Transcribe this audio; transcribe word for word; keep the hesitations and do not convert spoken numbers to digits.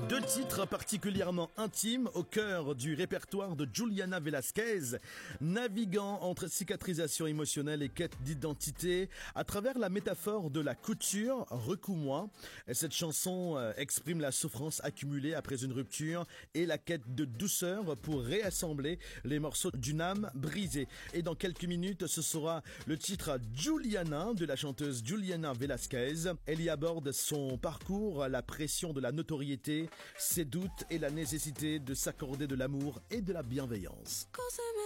Deux titres particulièrement intimes au cœur du répertoire de Juliana Velasquez, naviguant entre cicatrisation émotionnelle et quête d'identité à travers la métaphore de la couture, Recouds-moi. Cette chanson exprime la souffrance accumulée après une rupture et la quête de douceur pour réassembler les morceaux d'une âme brisée. Et dans quelques minutes, ce sera le titre Juliana de la chanteuse Juliana Velasquez. Elle y aborde son parcours, la pression de la notoriété, ses doutes et la nécessité de s'accorder de l'amour et de la bienveillance.